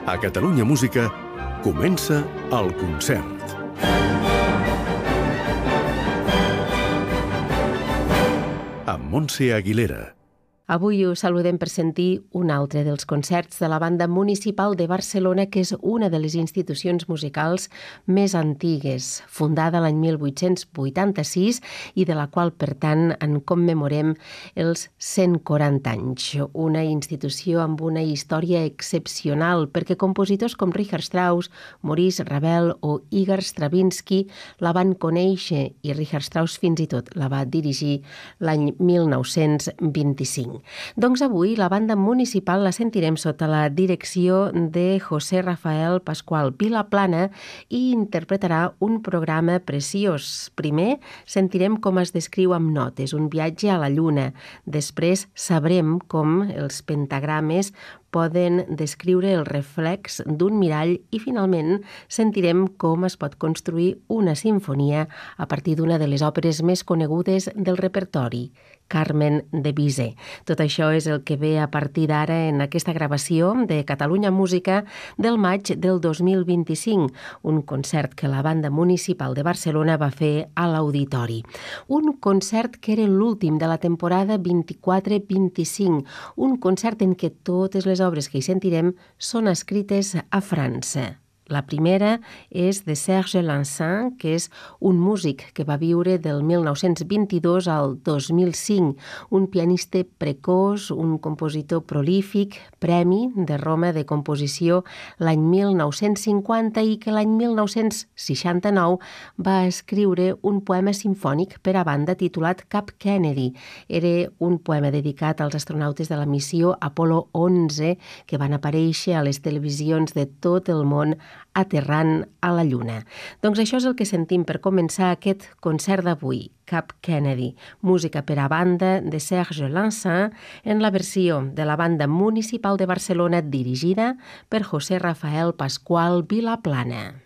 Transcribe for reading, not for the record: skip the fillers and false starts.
A Catalunya Música comença el concert. Amb Montse Aguilera. Avui us saludem per sentir un altre dels concerts de la Banda Municipal de Barcelona, que és una de les institucions musicals més antigues, fundada l'any 1886 i de la qual, per tant, en commemorem els 140 anys. Una institució amb una història excepcional, perquè compositors com Richard Strauss, Maurice Ravel o Igor Stravinsky la van conèixer i Richard Strauss fins i tot la va dirigir l'any 1925. Doncs avui la Banda Municipal la sentirem sota la direcció de José Rafael Pascual Vilaplana i interpretarà un programa preciós. Primer sentirem com es descriu amb notes, un viatge a la Lluna. Després sabrem com els pentagrames poden descriure el reflex d'un mirall i finalment sentirem com es pot construir una simfonia a partir d'una de les òperes més conegudes del repertori, Carmen de Bizet. Tot això és el que ve a partir d'ara en aquesta gravació de Catalunya Música del maig del 2025, un concert que la Banda Municipal de Barcelona va fer a l'Auditori. Un concert que era l'últim de la temporada 24-25, un concert en què totes les obres que hi sentirem són escrites a França. La primera és de Serge Lançin, que és un músic que va viure del 1922 al 2005, un pianista precoç, un compositor prolífic, Premi de Roma de Composició l'any 1950 i que l'any 1969 va escriure un poema simfònic per a banda titulat Cap Kennedy. Era un poema dedicat als astronautes de la missió Apolo 11 que van aparèixer a les televisions de tot el món aterrant a la Lluna. Doncs això és el que sentim per començar aquest concert d'avui, Cap Kennedy, música per a banda de Serge Lançin en la versió de la Banda Municipal de Barcelona dirigida per José Rafael Pascual Vilaplana.